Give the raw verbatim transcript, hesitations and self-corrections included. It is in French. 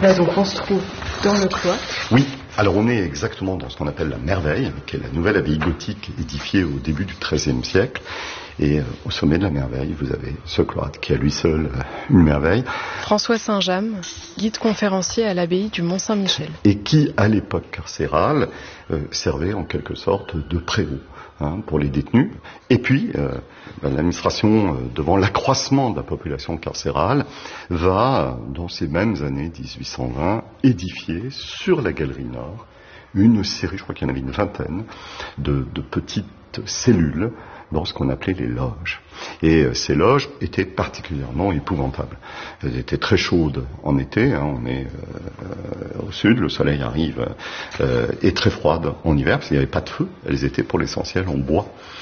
Là donc on se trouve dans le cloître. Oui, alors on est exactement dans ce qu'on appelle la Merveille, qui est la nouvelle abbaye gothique édifiée au début du treizième siècle. Et euh, au sommet de la Merveille, vous avez ce cloître qui est à lui seul euh, une merveille. François Saint-James, guide conférencier à l'abbaye du Mont-Saint-Michel. Et qui, à l'époque carcérale, euh, servait en quelque sorte de prévôt hein, pour les détenus. Et puis, euh, l'administration, euh, devant l'accroissement de la population carcérale, va, dans ces mêmes années dix-huit cent vingt, édifier sur la Galerie Nord une série, je crois qu'il y en avait une vingtaine, de, de petites cellules dans ce qu'on appelait les loges. Et euh, ces loges étaient particulièrement épouvantables. Elles étaient très chaudes en été, hein, on est euh, au sud, le soleil arrive, euh, et très froides en hiver, parce qu'il n'y avait pas de feu, elles étaient pour l'essentiel en bois.